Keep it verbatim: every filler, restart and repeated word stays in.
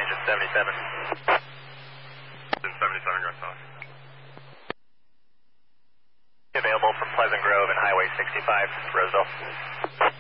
change at seventy-seven. seventy-seven, go south. Available from Pleasant Grove and Highway sixty-five, Roseville.